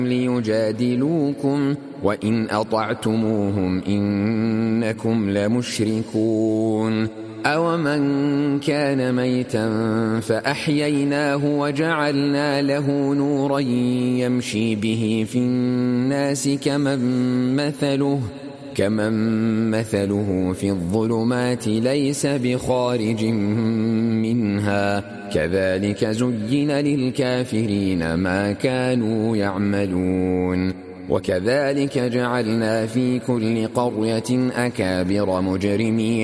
ليجادلوكم وإن أطعتموهم إنكم لمشركون أومن كان ميتا فأحييناه وجعلنا له نورا يمشي به في الناس كمن مثله في الظلمات ليس بخارج منها كذلك زين للكافرين ما كانوا يعملون وكذلك جعلنا في كل قرية أكابر مجرميها